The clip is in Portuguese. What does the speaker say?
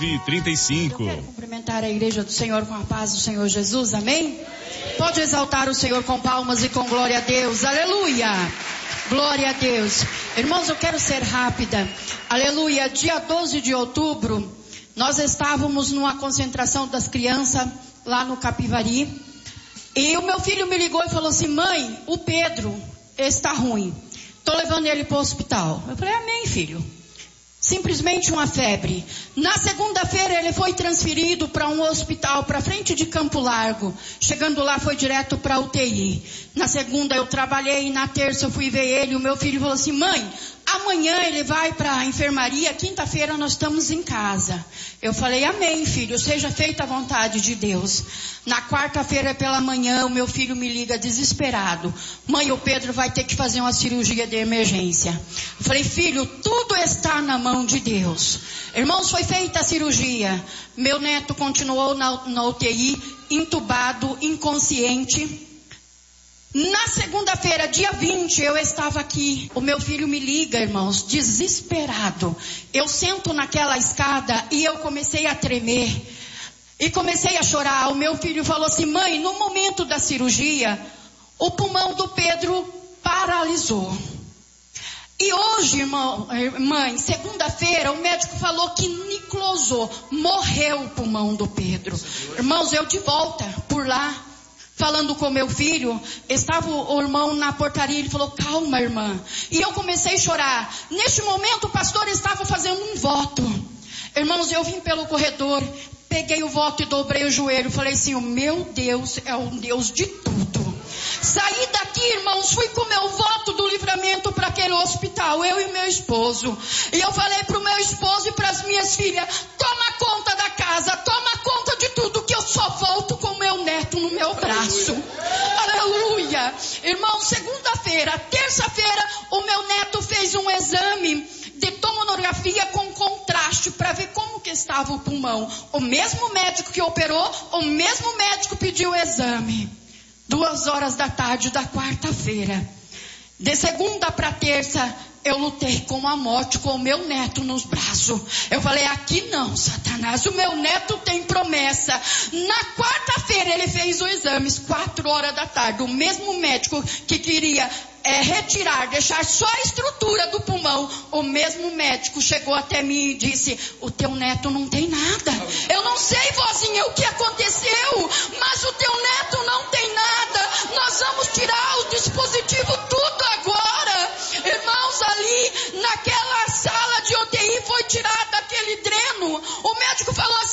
9:35. Eu quero cumprimentar a igreja do Senhor com a paz do Senhor Jesus, amém? Pode exaltar o Senhor com palmas e com glória a Deus, aleluia! Glória a Deus. Irmãos, eu quero ser rápida, aleluia. Dia 12 de outubro, nós estávamos numa concentração das crianças lá no Capivari, e o meu filho me ligou e falou assim: mãe, o Pedro está ruim, estou levando ele para o hospital. Eu falei: amém, filho. Simplesmente uma febre. Na segunda-feira ele foi transferido para um hospital para frente de Campo Largo. Chegando lá foi direto para UTI. Na segunda eu trabalhei, na terça eu fui ver ele. O meu filho falou assim: mãe, amanhã ele vai para a enfermaria, quinta-feira nós estamos em casa. Eu falei: amém, filho, seja feita a vontade de Deus. Na quarta-feira pela manhã o meu filho me liga desesperado: mãe, o Pedro vai ter que fazer uma cirurgia de emergência. Eu falei: filho, tudo está na mão de Deus. Irmãos, foi feita a cirurgia. Meu neto continuou na UTI, entubado, inconsciente. Na segunda-feira, dia 20, eu estava aqui. O meu filho me liga, irmãos, desesperado. Eu sento naquela escada e eu comecei a tremer. E comecei a chorar. O meu filho falou assim: mãe, no momento da cirurgia, o pulmão do Pedro paralisou. E hoje, mãe, segunda-feira, o médico falou que niclosou, morreu o pulmão do Pedro. Irmãos, eu de volta por lá, falando com meu filho, estava o irmão na portaria, ele falou: calma, irmã. E eu comecei a chorar. Neste momento, o pastor estava fazendo um voto. Irmãos, eu vim pelo corredor, peguei o voto e dobrei o joelho. Falei assim: o meu Deus é um Deus de tudo. Saí daqui, irmãos, fui com o meu voto do livramento para aquele hospital, eu e meu esposo. E eu falei para o meu esposo e para as minhas filhas: toma conta da casa, toma conta de tudo, que eu só volto com o meu neto no meu braço. Aleluia. Irmão, segunda-feira, terça-feira, o meu neto fez um exame de tomografia com contraste para ver como que estava o pulmão. O mesmo médico que operou, o mesmo médico pediu o exame. 2 da tarde da quarta-feira. De segunda para terça, eu lutei com a morte, com o meu neto nos braços. Eu falei: aqui não, Satanás, o meu neto tem promessa. Na quarta-feira ele fez o exame, 4 da tarde. O mesmo médico que queria retirar, deixar só a estrutura do pulmão, o mesmo médico chegou até mim e disse: o teu neto não tem nada. Eu não sei, vozinha, o que aconteceu, mas o teu neto não tem nada. Nós vamos tirar o dispositivo tudo agora. Irmãos, ali naquela sala de UTI foi tirado aquele dreno. O médico